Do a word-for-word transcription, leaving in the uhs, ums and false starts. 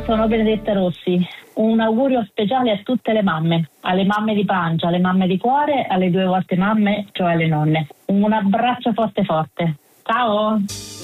sono Benedetta Rossi. Un augurio speciale a tutte le mamme, alle mamme di pancia, alle mamme di cuore, alle due volte mamme, cioè alle nonne. Un abbraccio forte forte. Ciao!